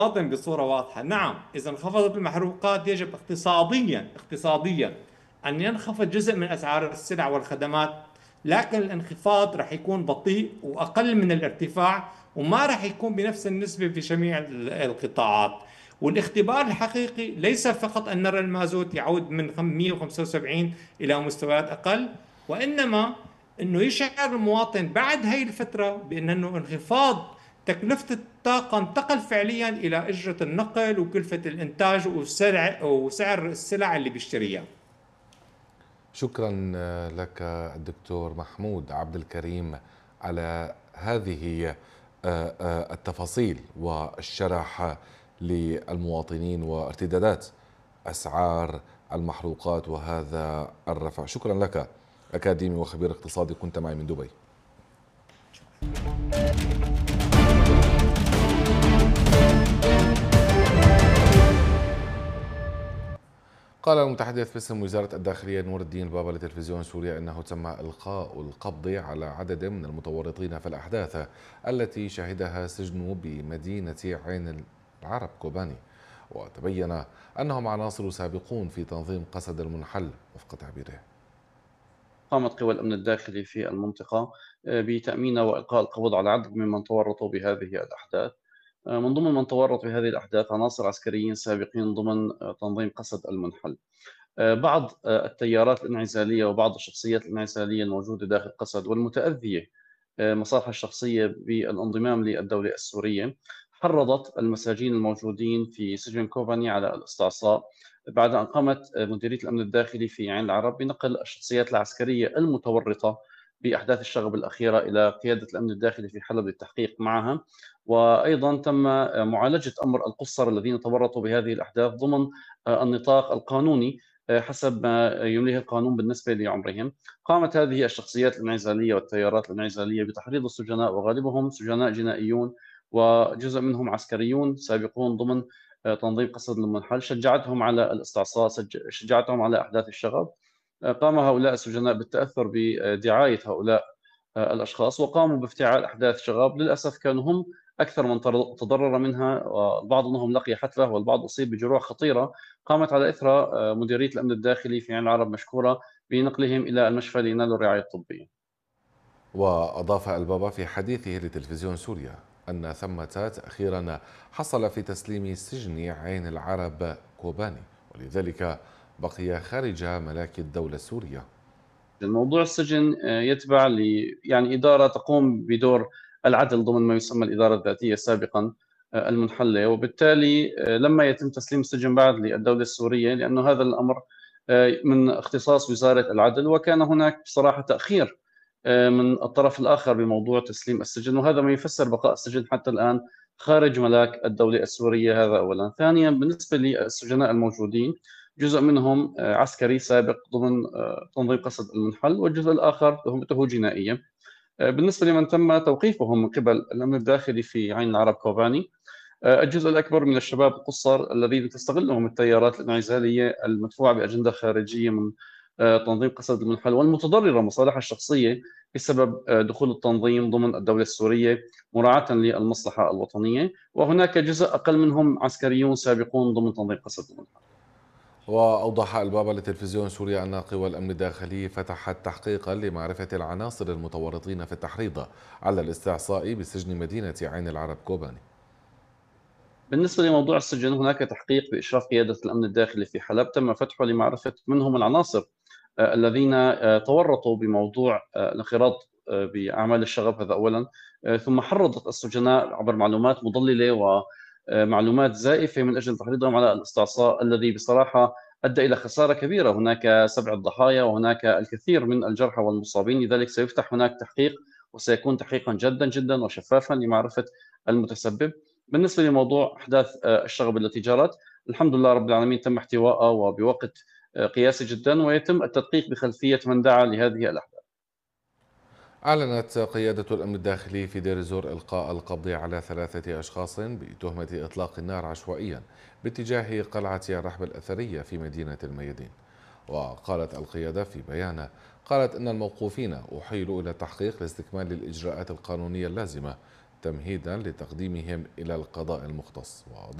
بصورة واضحة. نعم، إذا انخفضت المحروقات يجب اقتصاديا أن ينخفض جزء من أسعار السلع والخدمات، لكن الانخفاض رح يكون بطيء وأقل من الارتفاع، وما رح يكون بنفس النسبة في جميع القطاعات. والاختبار الحقيقي ليس فقط أن نرى المازوت يعود من 175 إلى مستويات أقل، وإنما أنه يشعر المواطن بعد هاي الفترة بأنه انخفاض تكلفة الطاقة انتقل فعليا إلى أجرة النقل وكلفة الإنتاج وسعر السلع اللي بيشتريها. شكرا لك الدكتور محمود عبد الكريم على هذه التفاصيل والشرح للمواطنين وارتدادات أسعار المحروقات وهذا الرفع. شكرا لك أكاديمي وخبير اقتصادي، كنت معي من دبي. قال المتحدث باسم وزارة الداخلية نور الدين البابا لتلفزيون سوريا أنه تم إلقاء القبض على عدد من المتورطين في الأحداث التي شهدها سجن بمدينة عين العرب كوباني، وتبين أنهم عناصر سابقون في تنظيم قسد المنحل وفق تعبيره. قامت قوى الأمن الداخلي في المنطقة بتأمين وإلقاء القبض على عدد ممن تورطوا بهذه الأحداث. من ضمن من تورط بهذه الأحداث عناصر عسكريين سابقين ضمن تنظيم قسد المنحل. بعض التيارات الانعزالية وبعض الشخصيات الانعزالية الموجودة داخل قسد والمتأذية مصالحها الشخصية بالانضمام للدولة السورية حرضت المساجين الموجودين في سجن كوباني على الاستعصاء، بعد أن قامت مديرية الأمن الداخلي في عين العرب بنقل الشخصيات العسكرية المتورطة بأحداث الشغب الأخيرة إلى قيادة الأمن الداخلي في حلب للتحقيق معها. وأيضا تم معالجة أمر القُصّر الذين تورطوا بهذه الأحداث ضمن النطاق القانوني حسب ما يمليه القانون بالنسبة لعمرهم. قامت هذه الشخصيات الانعزالية والتيارات الانعزالية بتحريض السجناء، وغالبهم سجناء جنائيون وجزء منهم عسكريون سابقون ضمن تنظيم قسد المنحل، شجعتهم على الاستعصاء، شجعتهم على أحداث الشغب. قام هؤلاء السجناء بالتأثر بدعاية هؤلاء الأشخاص وقاموا بافتعال أحداث شغب. للأسف كانوا هم أكثر من تضرر منها، والبعض منهم لقي حتفة والبعض أصيب بجروح خطيرة قامت على إثرها مديرية الأمن الداخلي في عين العرب مشكورة بنقلهم إلى المشفى لينالوا الرعاية الطبية. وأضاف البابا في حديثه لتلفزيون سوريا أن ثمة تأخيرا حصل في تسليم سجن عين العرب كوباني، ولذلك بقي خارج ملاك الدولة السورية. الموضوع السجن يتبع يعني إدارة تقوم بدور العدل ضمن ما يسمى الإدارة الذاتية سابقا المنحلة، وبالتالي لما يتم تسليم السجن بعد للدولة السورية، لأنه هذا الأمر من اختصاص وزارة العدل، وكان هناك بصراحة تأخير من الطرف الآخر بموضوع تسليم السجن، وهذا ما يفسر بقاء السجن حتى الآن خارج ملاك الدولة السورية. هذا أولا. ثانيا، بالنسبة للسجناء الموجودين جزء منهم عسكري سابق ضمن تنظيم قسد المنحل، والجزء الآخر تهمته جنائية. بالنسبة لمن تم توقيفهم من قبل الأمن الداخلي في عين العرب كوباني، الجزء الأكبر من الشباب القُصّر الذين تستغلهم التيارات الانعزالية المدفوعة بأجندة خارجية من تنظيم قسد المنحل والمتضررة مصالحها الشخصية بسبب دخول التنظيم ضمن الدولة السورية مراعاة للمصلحة الوطنية، وهناك جزء أقل منهم عسكريون سابقون ضمن تنظيم قسد المنحل. وأوضح البابا لتلفزيون سوريا أن قوى الأمن الداخلي فتحت تحقيقا لمعرفة العناصر المتورطين في التحريض على الاستعصاء بسجن مدينة عين العرب كوباني. بالنسبة لموضوع السجن، هناك تحقيق بإشراف قيادة الأمن الداخلي في حلب تم فتحه لمعرفة من هم العناصر الذين تورطوا بموضوع الانخراط بأعمال الشغب. هذا أولا. ثم حرضت السجناء عبر معلومات مضللة ومعلومات زائفة من أجل تحريضهم على الاستعصاء، الذي بصراحة أدى إلى خسارة كبيرة. هناك 7 ضحايا وهناك الكثير من الجرحى والمصابين، لذلك سيفتح هناك تحقيق وسيكون تحقيقا جدا جدا وشفافا لمعرفة المتسبب. بالنسبة لموضوع أحداث الشغب التي جرت، الحمد لله رب العالمين تم احتوائها وبوقت قياسي جدا، ويتم التدقيق بخلفية من دعا لهذه الأحداث. أعلنت قيادة الأمن الداخلي في دير الزور إلقاء القبض على 3 أشخاص بتهمة إطلاق النار عشوائيا باتجاه قلعة الرحب الأثرية في مدينة الميادين. وقالت القيادة في بيان، قالت إن الموقوفين أحيلوا إلى التحقيق لاستكمال الإجراءات القانونية اللازمة تمهيدا لتقديمهم إلى القضاء المختص.